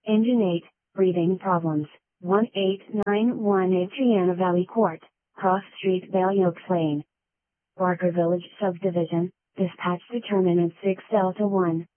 Engine 8, breathing problems, 18918 Triana Valley Court, Cross Street, Bellyoaks Lane. Barker Village Subdivision, dispatch determinant 6 Delta 1.